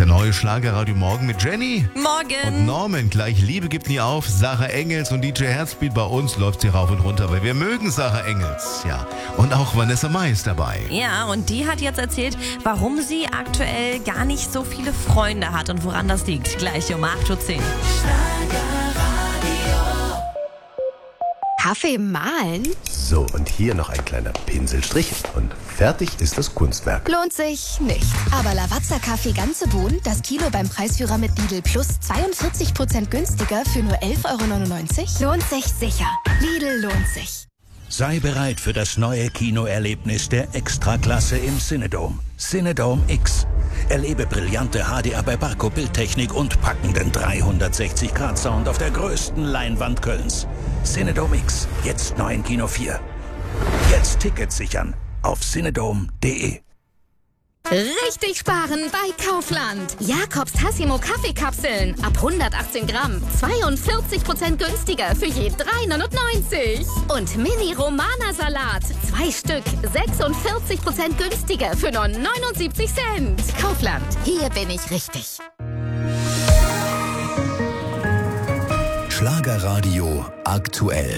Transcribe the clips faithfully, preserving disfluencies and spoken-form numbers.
der neue Schlagerradio Morgen mit Jenny. Morgen. Und Norman. Gleich Liebe gibt nie auf. Sarah Engels und D J Herzbeat. Bei uns läuft sie rauf und runter, weil wir mögen Sarah Engels. Ja. Und auch Vanessa Mai ist dabei. Ja, und die hat jetzt erzählt, warum sie aktuell gar nicht so viele Freunde hat und woran das liegt. Gleich um acht Uhr zehn. Kaffee mahlen? So, und hier noch ein kleiner Pinselstrich und fertig ist das Kunstwerk. Lohnt sich nicht. Aber Lavazza Kaffee ganze Bohnen, das Kilo beim Preisführer mit Lidl Plus zweiundvierzig Prozent günstiger für nur elf Euro neunundneunzig? Lohnt sich sicher. Lidl lohnt sich. Sei bereit für das neue Kinoerlebnis der Extraklasse im Cinedome. Cinedome X. Erlebe brillante H D R bei Barco Bildtechnik und packenden dreihundertsechzig Grad Sound auf der größten Leinwand Kölns. Cinedome X, jetzt neu in Kino vier. Jetzt Tickets sichern auf cinedome punkt de. Richtig sparen bei Kaufland. Jakobs Tassimo Kaffeekapseln ab hundertachtzehn Gramm. zweiundvierzig Prozent günstiger für je drei neunundneunzig. Und Mini Romana Salat. Zwei Stück. sechsundvierzig Prozent günstiger für nur neunundsiebzig Cent. Kaufland. Hier bin ich richtig. Schlagerradio aktuell.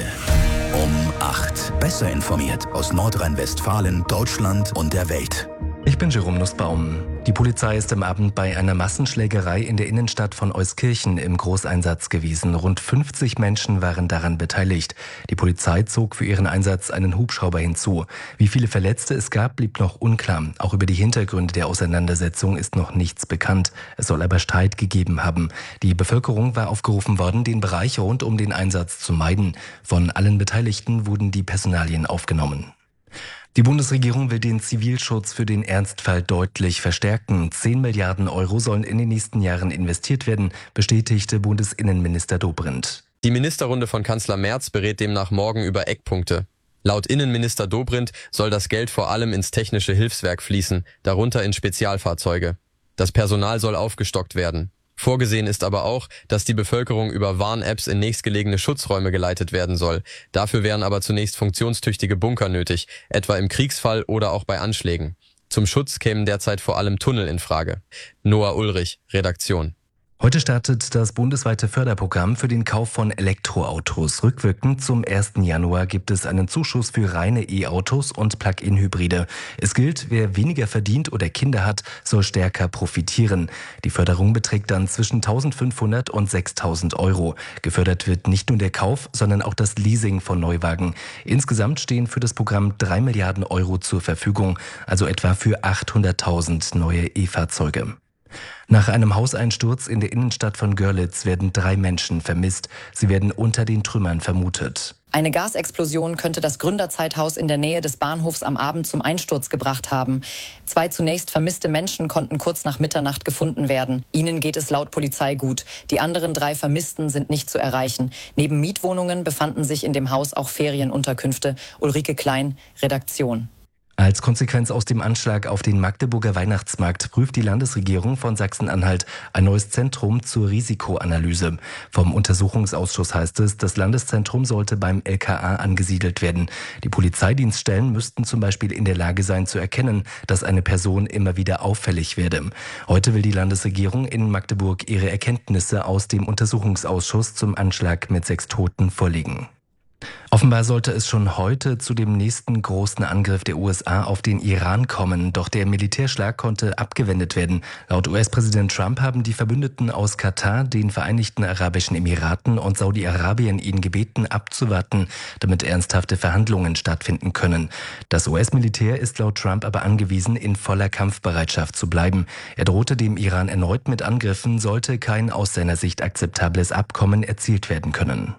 Um acht. Besser informiert aus Nordrhein-Westfalen, Deutschland und der Welt. Ich bin Jerome Nussbaum. Die Polizei ist am Abend bei einer Massenschlägerei in der Innenstadt von Euskirchen im Großeinsatz gewesen. Rund fünfzig Menschen waren daran beteiligt. Die Polizei zog für ihren Einsatz einen Hubschrauber hinzu. Wie viele Verletzte es gab, blieb noch unklar. Auch über die Hintergründe der Auseinandersetzung ist noch nichts bekannt. Es soll aber Streit gegeben haben. Die Bevölkerung war aufgerufen worden, den Bereich rund um den Einsatz zu meiden. Von allen Beteiligten wurden die Personalien aufgenommen. Die Bundesregierung will den Zivilschutz für den Ernstfall deutlich verstärken. Zehn Milliarden Euro sollen in den nächsten Jahren investiert werden, bestätigte Bundesinnenminister Dobrindt. Die Ministerrunde von Kanzler Merz berät demnach morgen über Eckpunkte. Laut Innenminister Dobrindt soll das Geld vor allem ins technische Hilfswerk fließen, darunter in Spezialfahrzeuge. Das Personal soll aufgestockt werden. Vorgesehen ist aber auch, dass die Bevölkerung über Warn-Apps in nächstgelegene Schutzräume geleitet werden soll. Dafür wären aber zunächst funktionstüchtige Bunker nötig, etwa im Kriegsfall oder auch bei Anschlägen. Zum Schutz kämen derzeit vor allem Tunnel in Frage. Noah Ulrich, Redaktion. Heute startet das bundesweite Förderprogramm für den Kauf von Elektroautos. Rückwirkend zum ersten Januar gibt es einen Zuschuss für reine E-Autos und Plug-in-Hybride. Es gilt, wer weniger verdient oder Kinder hat, soll stärker profitieren. Die Förderung beträgt dann zwischen eintausendfünfhundert und sechstausend Euro. Gefördert wird nicht nur der Kauf, sondern auch das Leasing von Neuwagen. Insgesamt stehen für das Programm drei Milliarden Euro zur Verfügung, also etwa für achthunderttausend neue E-Fahrzeuge. Nach einem Hauseinsturz in der Innenstadt von Görlitz werden drei Menschen vermisst. Sie werden unter den Trümmern vermutet. Eine Gasexplosion könnte das Gründerzeithaus in der Nähe des Bahnhofs am Abend zum Einsturz gebracht haben. Zwei zunächst vermisste Menschen konnten kurz nach Mitternacht gefunden werden. Ihnen geht es laut Polizei gut. Die anderen drei Vermissten sind nicht zu erreichen. Neben Mietwohnungen befanden sich in dem Haus auch Ferienunterkünfte. Ulrike Klein, Redaktion. Als Konsequenz aus dem Anschlag auf den Magdeburger Weihnachtsmarkt prüft die Landesregierung von Sachsen-Anhalt ein neues Zentrum zur Risikoanalyse. Vom Untersuchungsausschuss heißt es, das Landeszentrum sollte beim L K A angesiedelt werden. Die Polizeidienststellen müssten zum Beispiel in der Lage sein zu erkennen, dass eine Person immer wieder auffällig werde. Heute will die Landesregierung in Magdeburg ihre Erkenntnisse aus dem Untersuchungsausschuss zum Anschlag mit sechs Toten vorlegen. Offenbar sollte es schon heute zu dem nächsten großen Angriff der U S A auf den Iran kommen. Doch der Militärschlag konnte abgewendet werden. Laut U S-Präsident Trump haben die Verbündeten aus Katar, den Vereinigten Arabischen Emiraten und Saudi-Arabien ihn gebeten, abzuwarten, damit ernsthafte Verhandlungen stattfinden können. Das U S-Militär ist laut Trump aber angewiesen, in voller Kampfbereitschaft zu bleiben. Er drohte dem Iran erneut mit Angriffen, sollte kein aus seiner Sicht akzeptables Abkommen erzielt werden können.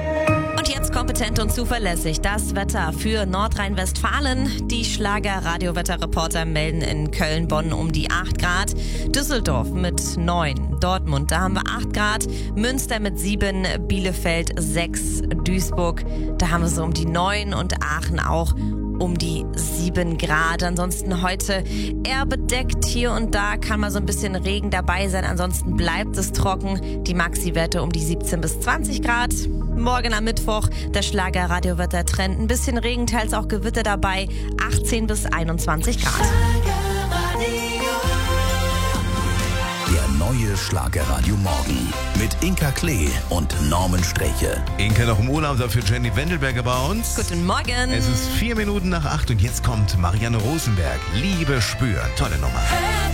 Und jetzt kompetent und zuverlässig das Wetter für Nordrhein-Westfalen. Die Schlager-Radio-Wetterreporter melden in Köln, Bonn um die acht Grad, Düsseldorf mit neun, Dortmund, da haben wir acht Grad, Münster mit sieben, Bielefeld sechs, Duisburg, da haben wir so um die neun und Aachen auch um die sieben Grad. Ansonsten heute eher bedeckt. Hier und da kann mal so ein bisschen Regen dabei sein. Ansonsten bleibt es trocken. Die Maxi-Werte um die siebzehn bis zwanzig Grad. Morgen am Mittwoch der Schlager-Radio-Wetter-Trend. Ein bisschen Regen, teils auch Gewitter dabei. achtzehn bis einundzwanzig Grad. Der neue Schlagerradio Morgen mit Inka Klee und Norman Streche. Inka noch im Urlaub, dafür Jenny Wendelberger bei uns. Guten Morgen. Es ist vier Minuten nach acht und jetzt kommt Marianne Rosenberg. Liebe spüren. Tolle Nummer.